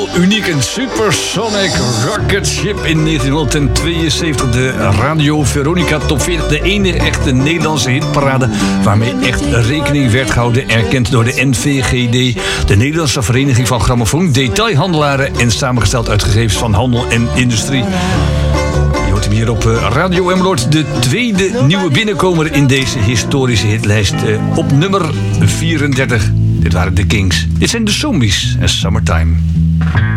heel uniek. Een supersonic rocket ship in 1972. De Radio Veronica Top 40. De enige echte Nederlandse hitparade waarmee echt rekening werd gehouden. Erkend door de NVGD, de Nederlandse Vereniging van Grammofoon, Detailhandelaren en samengesteld uit gegevens van handel en industrie. Je hoort hem hier op Radio Emmeloord. De tweede nieuwe binnenkomer in deze historische hitlijst. Op nummer 34. Dit waren de Kings. Dit zijn de Zombies en Summertime.